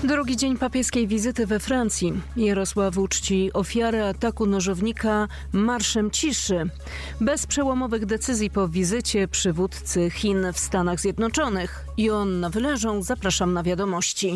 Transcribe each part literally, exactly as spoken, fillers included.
Drugi dzień papieskiej wizyty we Francji. Jarosław uczci ofiarę ataku nożownika marszem ciszy. Bez przełomowych decyzji po wizycie przywódcy Chin w Stanach Zjednoczonych. Joanna Wyleżą, zapraszam na wiadomości.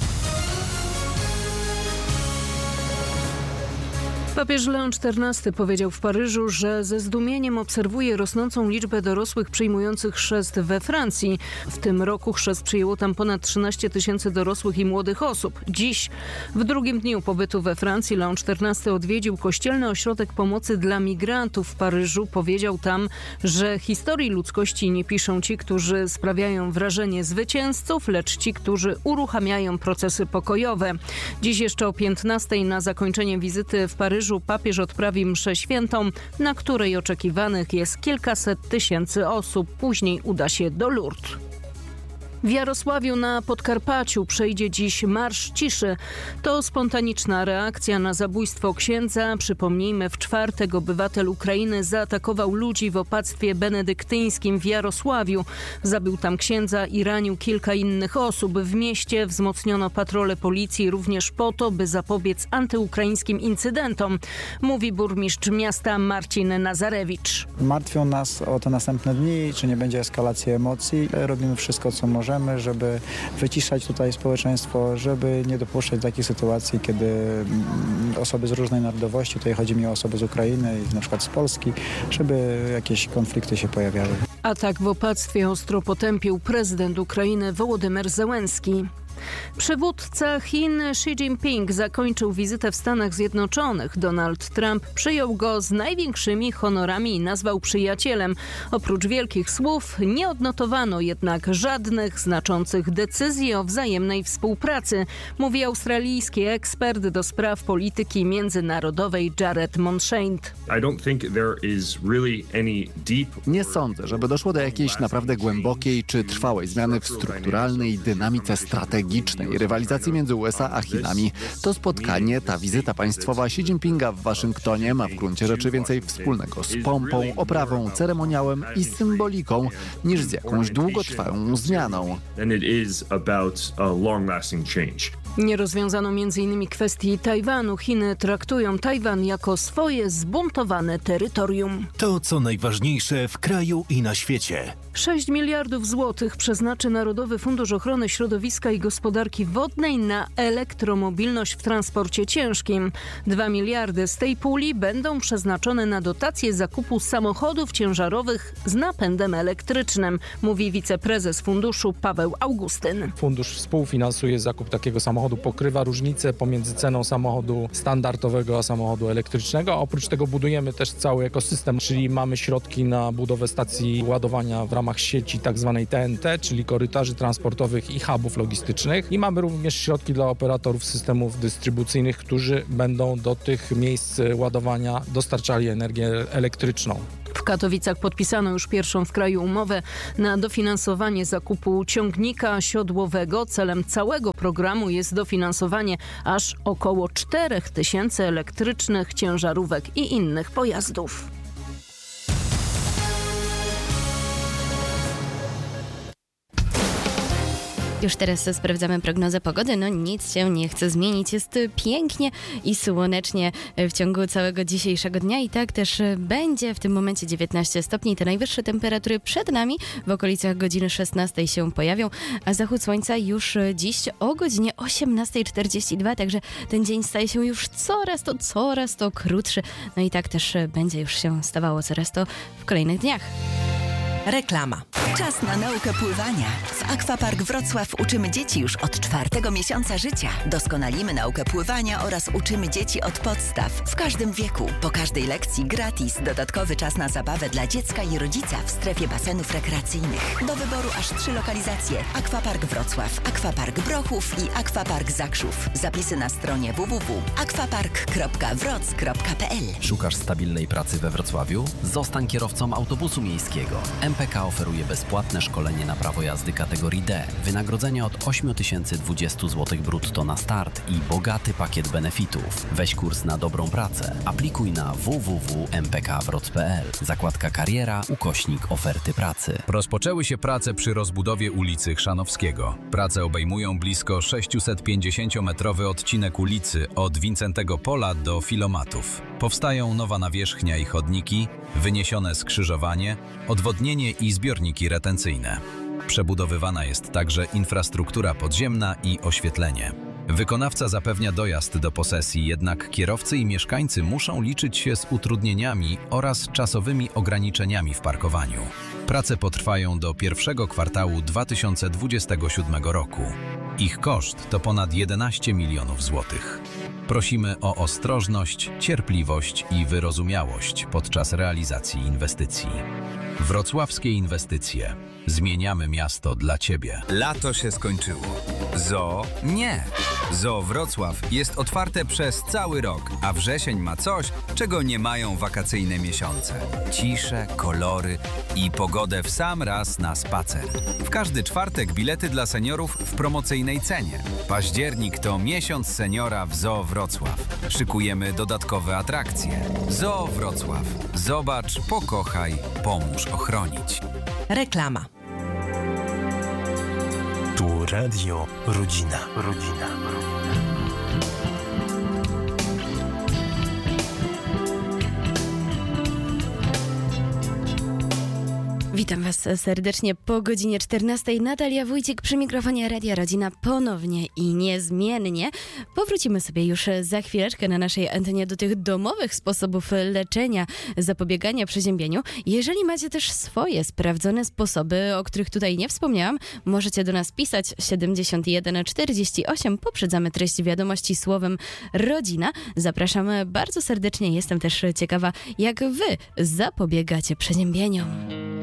Papież Leon czternasty powiedział w Paryżu, że ze zdumieniem obserwuje rosnącą liczbę dorosłych przyjmujących chrzest we Francji. W tym roku chrzest przyjęło tam ponad trzynaście tysięcy dorosłych i młodych osób. Dziś, w drugim dniu pobytu we Francji, Leon czternasty odwiedził kościelny ośrodek pomocy dla migrantów w Paryżu. Powiedział tam, że historii ludzkości nie piszą ci, którzy sprawiają wrażenie zwycięzców, lecz ci, którzy uruchamiają procesy pokojowe. Dziś jeszcze o piętnastej na zakończenie wizyty w Paryżu papież odprawi mszę świętą, na której oczekiwanych jest kilkaset tysięcy osób. Później uda się do Lourdes. W Jarosławiu na Podkarpaciu przejdzie dziś Marsz Ciszy. To spontaniczna reakcja na zabójstwo księdza. Przypomnijmy, w czwartek obywatel Ukrainy zaatakował ludzi w opactwie benedyktyńskim w Jarosławiu. Zabił tam księdza i ranił kilka innych osób. W mieście wzmocniono patrole policji również po to, by zapobiec antyukraińskim incydentom, mówi burmistrz miasta Marcin Nazarewicz. Martwią nas o te następne dni, czy nie będzie eskalacji emocji. Robimy wszystko, co możemy, żeby wyciszać tutaj społeczeństwo, żeby nie dopuszczać takich sytuacji, kiedy osoby z różnej narodowości, tutaj chodzi mi o osoby z Ukrainy i na przykład z Polski, żeby jakieś konflikty się pojawiały. Atak w opactwie ostro potępił prezydent Ukrainy Wołodymyr Zełenski. Przywódca Chin Xi Jinping zakończył wizytę w Stanach Zjednoczonych. Donald Trump przyjął go z największymi honorami i nazwał przyjacielem. Oprócz wielkich słów nie odnotowano jednak żadnych znaczących decyzji o wzajemnej współpracy, mówi australijski ekspert do spraw polityki międzynarodowej Jared Monshant. Nie sądzę, żeby doszło do jakiejś naprawdę głębokiej czy trwałej zmiany w strukturalnej dynamice strategii rywalizacji między U S A a Chinami. To spotkanie, ta wizyta państwowa Xi Jinpinga w Waszyngtonie ma w gruncie rzeczy więcej wspólnego z pompą, oprawą, ceremoniałem i symboliką niż z jakąś długotrwałą zmianą. Nie rozwiązano między innymi kwestii Tajwanu. Chiny traktują Tajwan jako swoje zbuntowane terytorium. To, co najważniejsze w kraju i na świecie. sześć miliardów złotych przeznaczy Narodowy Fundusz Ochrony Środowiska i Gospodarki Wodnej na elektromobilność w transporcie ciężkim. Dwa miliardy z tej puli będą przeznaczone na dotację zakupu samochodów ciężarowych z napędem elektrycznym, mówi wiceprezes funduszu Paweł Augustyn. Fundusz współfinansuje zakup takiego samochodu, pokrywa różnicę pomiędzy ceną samochodu standardowego a samochodu elektrycznego. A oprócz tego budujemy też cały ekosystem, czyli mamy środki na budowę stacji ładowania w ramach sieci tzw. T N T, czyli korytarzy transportowych i hubów logistycznych. I mamy również środki dla operatorów systemów dystrybucyjnych, którzy będą do tych miejsc ładowania dostarczali energię elektryczną. W Katowicach podpisano już pierwszą w kraju umowę na dofinansowanie zakupu ciągnika siodłowego. Celem całego programu jest dofinansowanie aż około czterech tysięcy elektrycznych ciężarówek i innych pojazdów. Już teraz sprawdzamy prognozę pogody. No nic się nie chce zmienić. Jest pięknie i słonecznie w ciągu całego dzisiejszego dnia i tak też będzie. W tym momencie dziewiętnaście stopni. Te najwyższe temperatury przed nami w okolicach godziny szesnastej się pojawią, a zachód słońca już dziś o godzinie osiemnastej czterdzieści dwa. Także ten dzień staje się już coraz to, coraz to krótszy. No i tak też będzie już się stawało coraz to w kolejnych dniach. Reklama. Czas na naukę pływania. W Aquapark Wrocław uczymy dzieci już od czwartego miesiąca życia. Doskonalimy naukę pływania oraz uczymy dzieci od podstaw w każdym wieku. Po każdej lekcji gratis dodatkowy czas na zabawę dla dziecka i rodzica w strefie basenów rekreacyjnych. Do wyboru aż trzy lokalizacje. Aquapark Wrocław, Aquapark Brochów i Aquapark Zakrzów. Zapisy na stronie w w w kropka aquapark kropka wroc kropka p l. Szukasz stabilnej pracy we Wrocławiu? Zostań kierowcą autobusu miejskiego. M M P K oferuje bezpłatne szkolenie na prawo jazdy kategorii D, wynagrodzenie od osiem tysięcy dwadzieścia złotych brutto na start i bogaty pakiet benefitów. Weź kurs na dobrą pracę. Aplikuj na w w w kropka m p k wroc kropka p l. Zakładka kariera, ukośnik oferty pracy. Rozpoczęły się prace przy rozbudowie ulicy Chrzanowskiego. Prace obejmują blisko sześciusetpięćdziesięciometrowy odcinek ulicy od Wincentego Pola do Filomatów. Powstają nowa nawierzchnia i chodniki, wyniesione skrzyżowanie, odwodnienie i zbiorniki retencyjne. Przebudowywana jest także infrastruktura podziemna i oświetlenie. Wykonawca zapewnia dojazd do posesji, jednak kierowcy i mieszkańcy muszą liczyć się z utrudnieniami oraz czasowymi ograniczeniami w parkowaniu. Prace potrwają do pierwszego kwartału dwa tysiące dwudziestego siódmego roku. Ich koszt to ponad jedenaście milionów złotych. Prosimy o ostrożność, cierpliwość i wyrozumiałość podczas realizacji inwestycji. Wrocławskie inwestycje. Zmieniamy miasto dla Ciebie. Lato się skończyło. Zoo nie. Zoo Wrocław jest otwarte przez cały rok, a wrzesień ma coś, czego nie mają wakacyjne miesiące. Ciszę, kolory i pogodę w sam raz na spacer. W każdy czwartek bilety dla seniorów w promocyjnej cenie. Październik to miesiąc seniora w Zoo Wrocław. Szykujemy dodatkowe atrakcje. Zoo Wrocław. Zobacz, pokochaj, pomóż ochronić. Reklama. Tu Radio Rodzina. Rodzina. Witam Was serdecznie po godzinie czternastej. Natalia Wójcik przy mikrofonie Radia Rodzina ponownie i niezmiennie. Powrócimy sobie już za chwileczkę na naszej antenie do tych domowych sposobów leczenia, zapobiegania przeziębieniu. Jeżeli macie też swoje sprawdzone sposoby, o których tutaj nie wspomniałam, możecie do nas pisać siedemdziesiąt jeden czterdzieści osiem. Poprzedzamy treść wiadomości słowem rodzina. Zapraszamy bardzo serdecznie. Jestem też ciekawa, jak Wy zapobiegacie przeziębieniom.